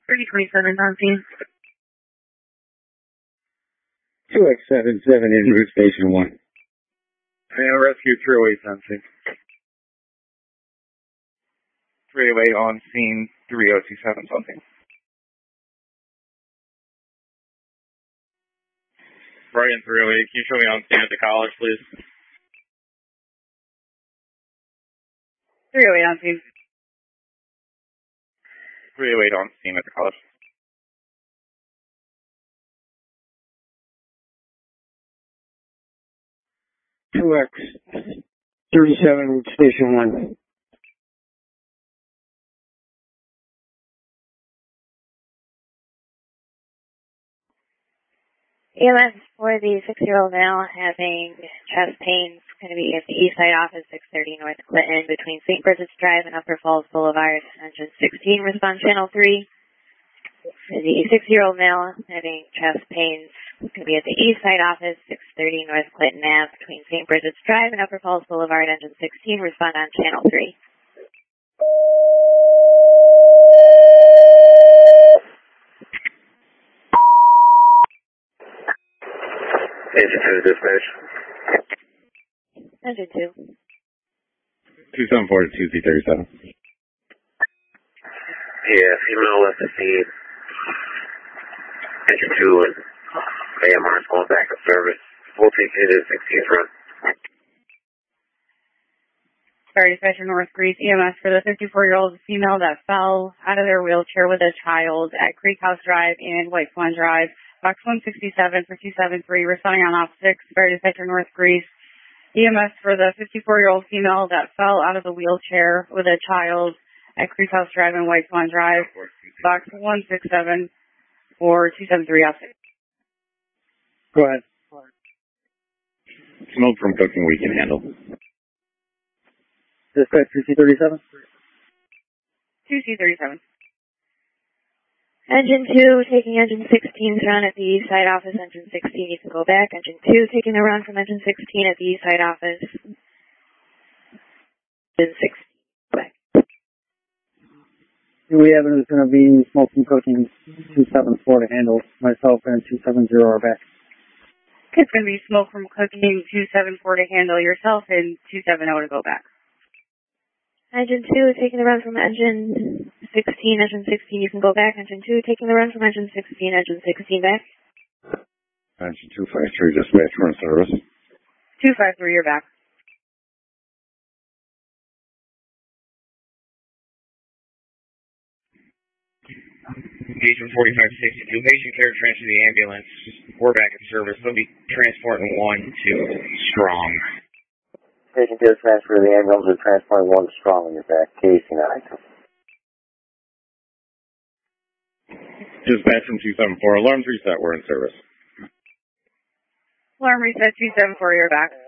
3027 on scene. 2X77 in route station 1. And rescue 308 on scene. 308 on scene, 3027 something. Brian 308, can you show me on scene at the college, please? 308 on scene. 308 on scene at the college. Two X37 route station 1. EMS for the 6-year-old male having chest pains, going to be at the Eastside office, 630 North Clinton, between St. Bridget's Drive and Upper Falls Boulevard, engine 16, respond channel 3. The 6-year-old male having chest pains, going to be at the Eastside office, 630 North Clinton Ave, between St. Bridget's Drive and Upper Falls Boulevard, engine 16, respond on channel 3. Engine 2 dispatch. Engine 2. 274 to 2Z37. Yeah, female left the scene. Engine 2 and AMR is going back to service. We'll take it at 16th run. Fire dispatcher North Greece, EMS for the 54-year-old female that fell out of their wheelchair with a child at Creek House Drive and White Swan Drive. Box 167 for 273, responding on off 6, Fire dispatcher North Greece. EMS for the 54-year-old female that fell out of the wheelchair with a child at Creek House Drive and White Swan Drive. Box 167 for 273 off 6. Go ahead. Smoke from cooking we can handle. Dispatch 2C37? 2C37. Engine 2, taking engine 16's run at the Eastside office, engine 16, you can go back. Engine 2, taking the run from engine 16 at the Eastside office. Engine 6, go back. We have it is going to be smoke from cooking 274 to handle. Myself and 270 are back. It's going to be smoke from cooking 274 to handle yourself and 270 to go back. Engine 2, taking the run from engine 16, engine 16, you can go back. Engine 2, taking the run from engine 16, engine 16 back. Engine 253, dispatch, we're in service. 253, you're back. Engagement 4562, patient care transfer to the ambulance. We're back in service. They'll be transporting 1 to Strong. Patient care transfer to the ambulance and transporting 1 strong in your back. KC9. Dispatch from 274, alarms reset, we're in service. Alarm reset 274, you're back.